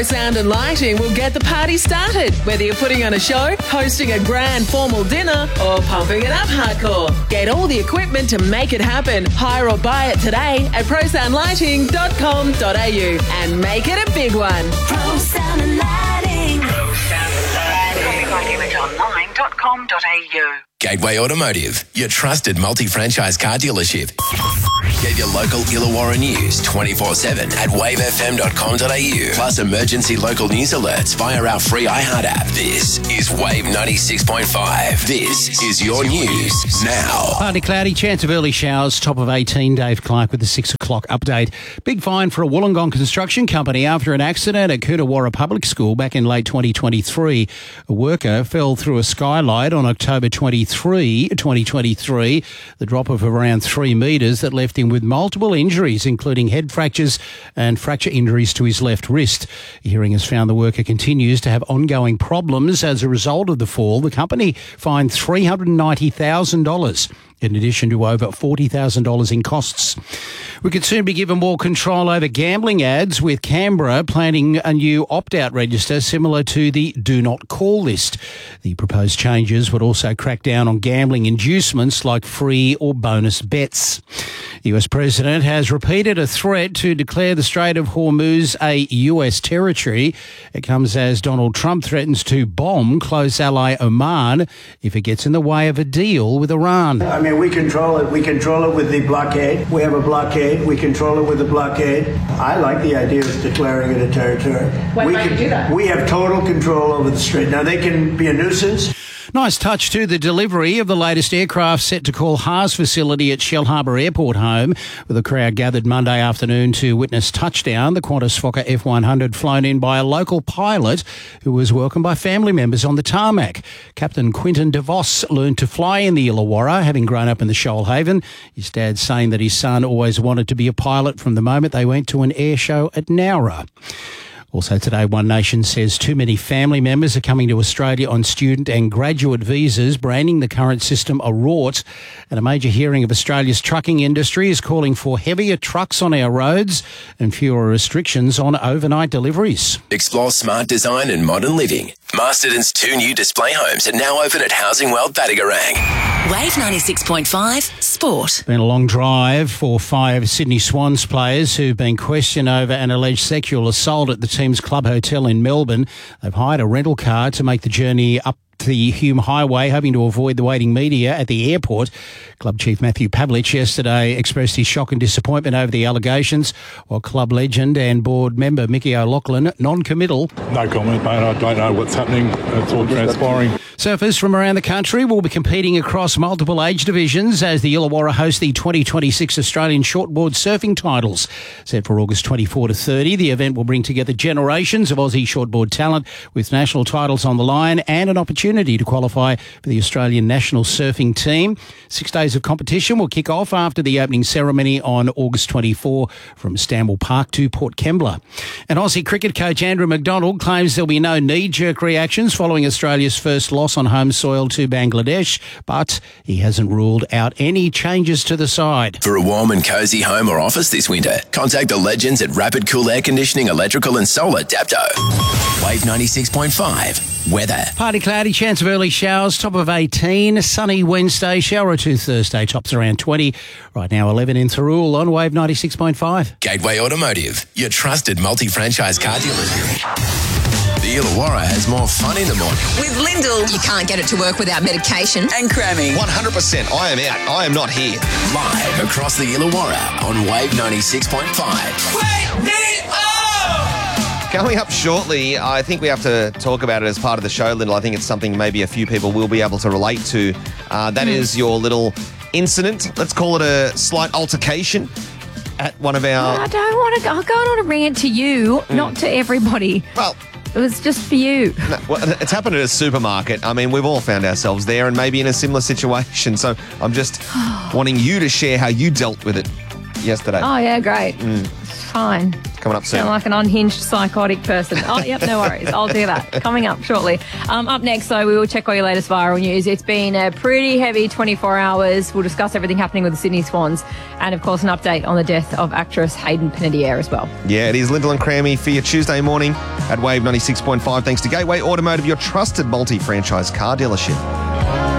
Sound and lighting will get the party started, whether you're putting on a show, hosting a grand formal dinner, or pumping it up hardcore. Get all the equipment to make it happen. Hire or buy it today at prosoundlighting.com.au and make it a big one. Pro Sound and Lighting. Imageonline.com.au. Gateway Automotive, your trusted multi-franchise car dealership. Get your local Illawarra news 24/7 at wavefm.com.au. Plus emergency local news alerts via our free iHeart app. This is Wave 96.5. This is your news now. Partly cloudy, chance of early showers, top of 18. Dave Clark with the 6 o'clock update. Big fine for a Wollongong construction company after an accident at Coonawarra Public School back in late 2023. A worker fell through a skylight on October 2023. The drop of around 3 metres that left him with multiple injuries, including head fractures and fracture injuries to his left wrist. A hearing has found the worker continues to have ongoing problems as a result of the fall. The company fined $390,000. in addition to over $40,000 in costs. We could soon be given more control over gambling ads, with Canberra planning a new opt-out register similar to the Do Not Call list. The proposed changes would also crack down on gambling inducements like free or bonus bets. The US President has repeated a threat to declare the Strait of Hormuz a US territory. It comes as Donald Trump threatens to bomb close ally Oman if it gets in the way of a deal with Iran. I mean, we control it. We control it with the blockade. We have a blockade. We control it with the blockade. I like the idea of declaring it a territory. When might you do that? We have total control over the strait. Now, they can be a nuisance. Nice touch to the delivery of the latest aircraft set to call Haas facility at Shell Harbour Airport home, with a crowd gathered Monday afternoon to witness touchdown. The Qantas Fokker F100 flown in by a local pilot who was welcomed by family members on the tarmac. Captain Quinton DeVos learned to fly in the Illawarra, having grown up in the Shoalhaven. His dad saying that his son always wanted to be a pilot from the moment they went to an air show at Nowra. Also today, One Nation says too many family members are coming to Australia on student and graduate visas, branding the current system a rort. And a major hearing of Australia's trucking industry is calling for heavier trucks on our roads and fewer restrictions on overnight deliveries. Explore smart design and modern living. Masterton's 2 new display homes are now open at Housing World Battigarang. Wave 96.5 Sport. Been a long drive for 5 Sydney Swans players who've been questioned over an alleged sexual assault at the team's club hotel in Melbourne. They've hired a rental car to make the journey up the Hume Highway, hoping to avoid the waiting media at the airport. Club chief Matthew Pavlich yesterday expressed his shock and disappointment over the allegations, while club legend and board member Mickey O'Loughlin non-committal. No comment, mate. I don't know what's happening. It's all transpiring. Surfers from around the country will be competing across multiple age divisions as the Illawarra host the 2026 Australian Shortboard Surfing Titles. Set for August 24 to 30, the event will bring together generations of Aussie shortboard talent, with national titles on the line and an opportunity to qualify for the Australian national surfing team. 6 days of competition will kick off after the opening ceremony on August 24 from Stanwell Park to Port Kembla. And Aussie cricket coach Andrew McDonald claims there'll be no knee-jerk reactions following Australia's first loss on home soil to Bangladesh, but he hasn't ruled out any changes to the side. For a warm and cosy home or office this winter, contact the legends at Rapid Cool Air Conditioning, Electrical and Solar Dapto. Wave 96.5. Weather. Partly cloudy, chance of early showers, top of 18. Sunny Wednesday, shower or two Thursday, tops around 20. Right now 11 in Thirroul on Wave 96.5. Gateway Automotive, your trusted multi-franchise car dealership. The Illawarra has more fun in the morning. With Lyndall, you can't get it to work without medication. And cramming. 100%. I am out. I am not here. Live across the Illawarra on Wave 96.5. Wake me up! Coming up shortly, I think we have to talk about it as part of the show, Lyndall. I think it's something maybe a few people will be able to relate to. That is your little incident. Let's call it a slight altercation at one of our... I don't want to go. I'll go on a rant to you, not to everybody. Well... It was just for you. No, well, it's happened at a supermarket. I mean, we've all found ourselves there and maybe in a similar situation. So I'm just wanting you to share how you dealt with it. yesterday. Oh, yeah, great. Fine. Coming up soon. Sound like an unhinged psychotic person. Oh, yep, no worries. I'll do that. Coming up shortly. Up next, though, we will check all your latest viral news. It's been a pretty heavy 24 hours. We'll discuss everything happening with the Sydney Swans and, of course, an update on the death of actress Hayden Panettiere as well. Yeah, it is Lyndall and Crammy for your Tuesday morning at Wave 96.5. Thanks to Gateway Automotive, your trusted multi-franchise car dealership.